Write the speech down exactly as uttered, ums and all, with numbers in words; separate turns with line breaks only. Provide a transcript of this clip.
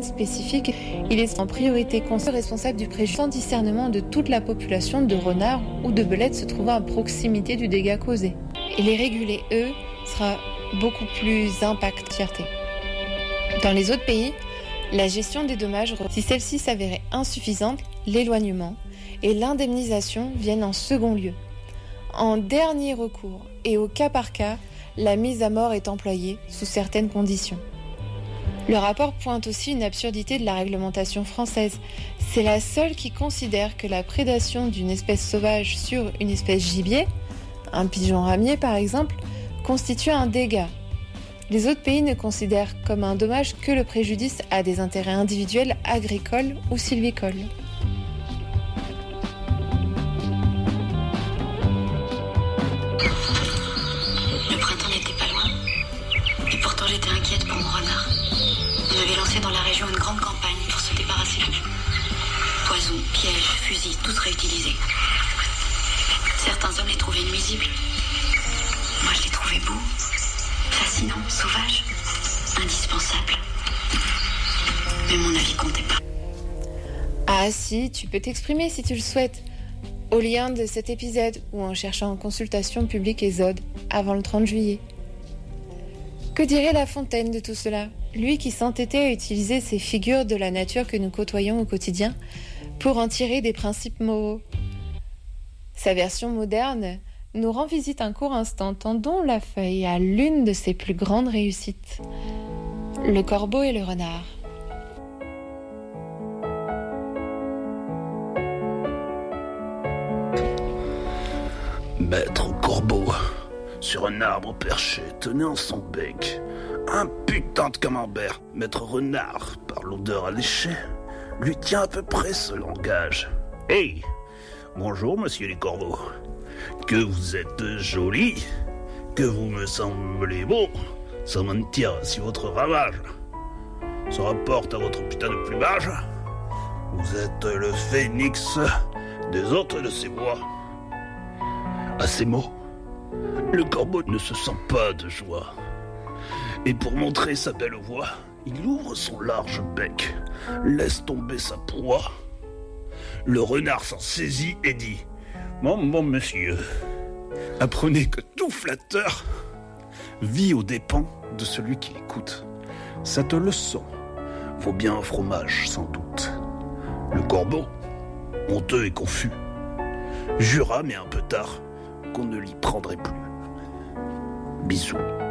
spécifique, il est en priorité conseil responsable du préjudice sans discernement de toute la population de renards ou de belettes se trouvant à proximité du dégât causé. Et les réguler, eux, sera beaucoup plus impact fierté. Dans les autres pays, la gestion des dommages, si celle-ci s'avérait insuffisante, l'éloignement et l'indemnisation viennent en second lieu. En dernier recours et au cas par cas, la mise à mort est employée sous certaines conditions. Le rapport pointe aussi une absurdité de la réglementation française. C'est la seule qui considère que la prédation d'une espèce sauvage sur une espèce gibier, un pigeon ramier par exemple, constitue un dégât. Les autres pays ne considèrent comme un dommage que le préjudice à des intérêts individuels, agricoles ou sylvicoles.
Le printemps n'était pas loin, et pourtant j'étais inquiète pour mon renard. On avait lancé dans la région une grande campagne pour se débarrasser de lui. Poisons, pièges, fusils, tout réutilisé. Certains hommes les trouvaient nuisibles. Moi je les trouvais beaux. Fascinant, sauvage, indispensable. Mais mon avis comptait pas.
Ah si, tu peux t'exprimer si tu le souhaites. Au lien de cet épisode ou en cherchant en consultation publique et Z O D avant le trente juillet. Que dirait La Fontaine de tout cela ? Lui qui s'entêtait à utiliser ces figures de la nature que nous côtoyons au quotidien pour en tirer des principes moraux. Sa version moderne nous rend visite un court instant, tendons la feuille à l'une de ses plus grandes réussites. Le corbeau et le renard.
Maître Corbeau, sur un arbre perché, tenait en son bec un putain de camembert. Maître Renard, par l'odeur alléchée, lui tient à peu près ce langage. « Hey, bonjour, monsieur les corbeaux. Que vous êtes joli, que vous me semblez beau, sans mentir si votre ramage se rapporte à votre putain de plumage. Vous êtes le phénix des autres de ces bois. » À ces mots, le corbeau ne se sent pas de joie. Et pour montrer sa belle voix, il ouvre son large bec, laisse tomber sa proie. Le renard s'en saisit et dit « Mon bon monsieur, apprenez que tout flatteur vit aux dépens de celui qui écoute. Cette leçon vaut bien un fromage, sans doute. » Le corbeau, honteux et confus, jura, mais un peu tard, qu'on ne l'y prendrait plus. Bisous.